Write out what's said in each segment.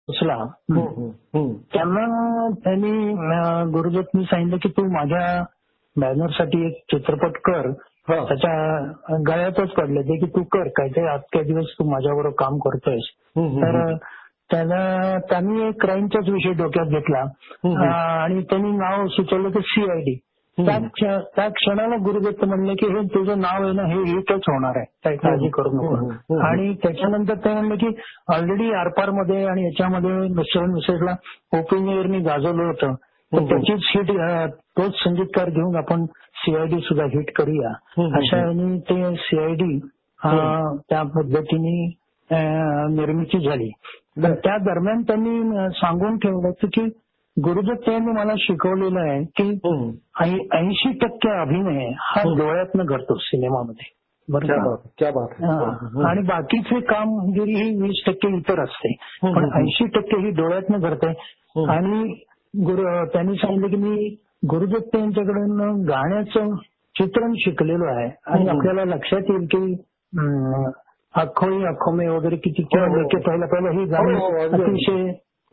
पोचला. त्यांनी गुरुदत्तनी सांगितलं की तू माझ्या बॅनरसाठी एक चित्रपट कर. त्याच्या गळ्यातच पडले ते की तू कर काय ते काही दिवस तू माझ्याबरोबर काम करतोयस. तर त्यांनी एक क्राईमचाच विषय डोक्यात घेतला आणि त्यांनी नाव सुचवलं की CID. त्या क्षणाला गुरुदत्त म्हणले की हे तुझं नाव आहे ना हे हिटच होणार आहे, काही काळजी करू नको. आणि त्याच्यानंतर ते म्हणले की ऑलरेडी आरपार मध्ये आणि याच्यामध्ये मिस्टर मिसेसला ओपिनियरनी गाजवलं होतं, तर त्याचीच हिट तोच संगीतकार घेऊन आपण CID सुद्धा हिट करूया अशा यांनी ते CID त्या पद्धतीने निर्मिती झाली. त्या दरम्यान त्यांनी सांगून ठेवलं की गुरुदत्त यांनी मला शिकवलेलं आहे की 80% अभिनय हा डोळ्यातनं घडतो सिनेमामध्ये. बरं, आणि बाकीचे कामगिरी ही 20% इतर असते, पण 80% ही डोळ्यातनं घडते. आणि त्यांनी सांगितलं की मी गुरुदत्त यांच्याकडून गाण्याचं चित्रण शिकलेलो आहे आणि आपल्याला लक्षात येईल की आखोई आखो में वगैरे किती पहिला ही गाणी अतिशय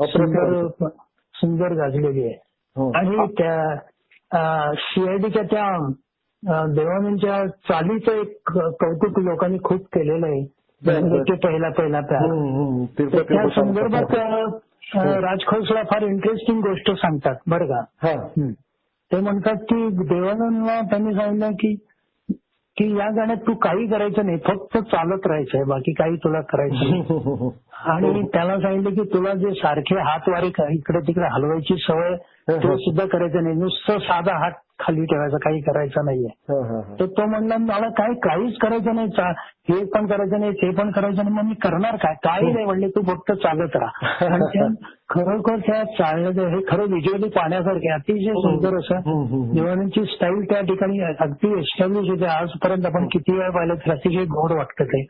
सुंदर गाजलेली आहे. आणि त्या CIDच्या त्या देवानंदच्या चालीचं एक कौतुक लोकांनी खूप केलेलं आहे. पहिला त्या संदर्भात राज खडसेला फार इंटरेस्टिंग गोष्ट सांगतात बरं का. ते म्हणतात की देवानंदला त्यांनी सांगितलं की या गाण्यात तू काही करायचं नाही, फक्त चालत राहायचंय, बाकी काही तुला करायचं नाही. आणि त्याला सांगितलं की तुला जे सारखे हात वारे इकडे तिकडे हलवायची सवय तो सुद्धा करायचं नाही, नुसतं साधा हात खाली ठेवायचा, काही करायचं नाहीये. तर तो म्हणला मला काहीच करायचं नाही, हे पण करायचं नाही ते पण करायचं नाही, मग मी करणार काय, काही नाही म्हणले, तू फक्त चालत राहा. आणि खरोखर त्या चालण्याचं हे खरं व्हिज्युअली पाहण्यासारखे अतिशय सुंदर असं देवानंदची स्टाईल त्या ठिकाणी अगदी एस्टॅब्लिश होते. आजपर्यंत आपण किती वेळ पाहिलं तर अतिशय गोड वाटतं ते.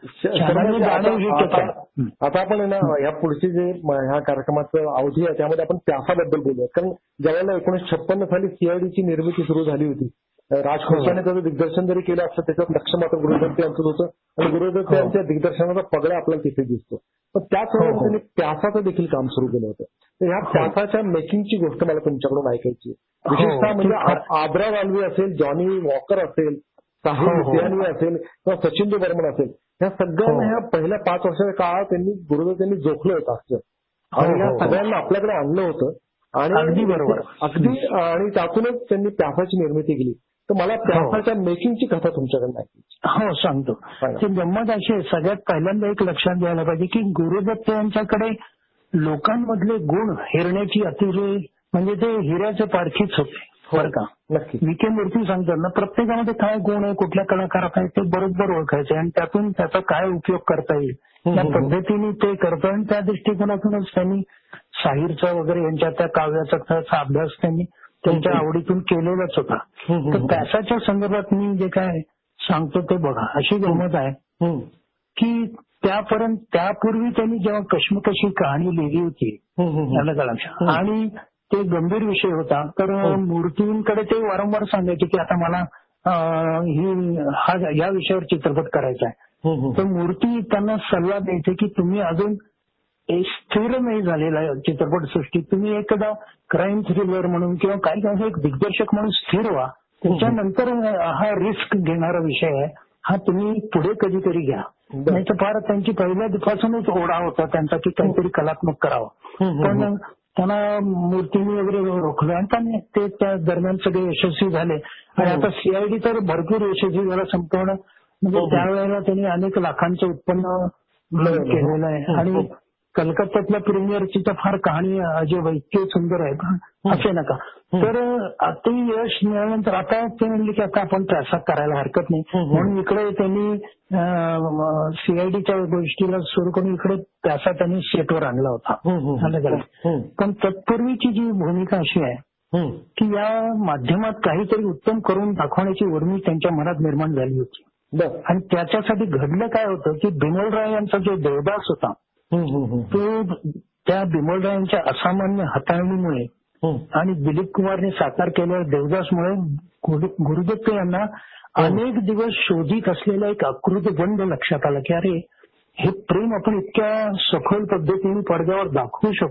आता आपण ना या पुढची जे ह्या कार्यक्रमाचं अवधी आहे त्यामध्ये आपण प्यासाबद्दल बोलूया. कारण ज्यावेळेला 1956 साली CIDची निर्मिती सुरू झाली होती, राज खडसेने त्याचं दिग्दर्शन जरी केलं असतं त्याच्यात लक्ष मात्र गुरुदत्त यांचं होतं आणि गुरुदत्त यांच्या दिग्दर्शनाचा पगडा आपल्याला तिथे दिसतो. पण त्याच वेळेला त्यांनी प्यासाचं देखील काम सुरू केलं होतं. तर ह्या प्यासाच्या मेकिंगची गोष्ट मला तुमच्याकडून ऐकायची. विशेषतः म्हणजे आब्रा वाल्वी असेल, जॉनी वॉकर असेल, साहिल लुधियानवी असेल किंवा सचिन बर्मन असेल, ह्या सगळ्यांना ह्या पहिल्या 5 वर्षाच्या काळात गुरुदत्त यांनी जोखलं होतं असं आणि ह्या सगळ्यांना आपल्याकडे आणलं होतं. आणि अगदी बरोबर आणि त्यातूनच त्यांनी प्यासाची निर्मिती केली. तर मला प्यासाच्या मेकिंगची कथा तुमच्याकडे ऐकायची. हो सांगतो. ती गंमत अशी आहे, सगळ्यात पहिल्यांदा एक लक्षात घ्यायला पाहिजे की गुरुदत्त यांच्याकडे लोकांमधले गुण हेरण्याची अतिशय म्हणजे ते हिऱ्याचे पारखीच होते बरं का. विखे मूर्ती सांगतात ना, प्रत्येकामध्ये काय गुण आहे, कुठल्या कलाकारात आहे ते बरोबर ओळखायचे आणि त्यातून त्याचा काय उपयोग करता येईल त्या पद्धतीने ते करतो. आणि त्या दृष्टिकोनातूनच त्यांनी शाहीरचा वगैरे यांच्या त्या काव्याचा अभ्यास त्यांनी त्यांच्या आवडीतून केलेलाच होता. तर प्यासाच्या संदर्भात मी जे काय सांगतो ते बघा. अशी गंमत आहे की त्यापूर्वी त्यांनी जेव्हा कश्मकशी कहाणी लिहिली होती आणि ते गंभीर विषय होता, तर मूर्तींकडे ते वारंवार सांगायचे की आता मला या विषयावर चित्रपट करायचा आहे. तर मूर्ती त्यांना सल्ला द्यायचे की तुम्ही अजून स्थिर नाही झालेला चित्रपटसृष्टीत, तुम्ही एकदा क्राईम थ्रिलर म्हणून किंवा काही एक दिग्दर्शक म्हणून स्थिर व्हा, त्याच्यानंतर हा रिस्क घेणारा विषय आहे हा तुम्ही पुढे कधीतरी घ्या. नाही तर फार त्यांची पहिल्यापासूनच ओढा होता त्यांचा की काहीतरी कलात्मक करावं. पण त्यांना मूर्तींनी वगैरे रोखलं आणि त्यांनी ते त्या दरम्यान सगळे यशस्वी झाले. आणि आता CID तर भरपूर यशस्वी झाला संपूर्ण. म्हणजे त्यावेळेला त्यांनी अनेक लाखांचं उत्पन्न केलेलं आहे. आणि कलकत्त्यातल्या प्रीमियरची तर फार कहाणी अजय इतकी सुंदर आहे, असे नका. तर ते यश मिळाल्यानंतर आता ते म्हणले की आता आपण प्यासा करायला हरकत नाही, म्हणून इकडे त्यांनी CIDच्या गोष्टीला सुरू करून इकडे प्यासा त्यांनी सेटवर आणला होता. पण तत्पूर्वीची जी भूमिका अशी आहे की या माध्यमात काहीतरी उत्तम करून दाखवण्याची उर्मी त्यांच्या मनात निर्माण झाली होती. आणि त्याच्यासाठी घडलं काय होतं की बिमलराय यांचा जो देवदास होता तो त्या बिमलरायांच्या असामान्य हाताळणीमुळे आणि दिलीप कुमारने साकार केलेल्या देवदासमुळे गुरुदत्त यांना अनेक दिवस शोधित असलेला एक अकृतबंध लक्षात आला की अरे हे प्रेम आपण इतक्या सखोल पद्धतीने पडद्यावर दाखवू शकतो